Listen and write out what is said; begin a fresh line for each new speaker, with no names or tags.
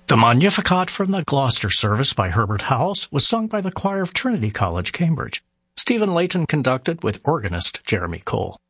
The Magnificat from the Gloucester Service by Herbert Howells was sung by the choir of Trinity College, Cambridge. Stephen Layton conducted with organist Jeremy Cole.